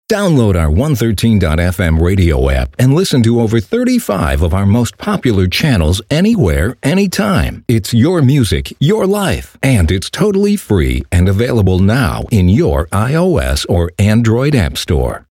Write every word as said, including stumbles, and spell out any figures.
Download our one thirteen dot f m radio app and listen to over thirty-five of our most popular channels anywhere, anytime. It's your music, your life, and it's totally free and available now in your iOS or Android app store.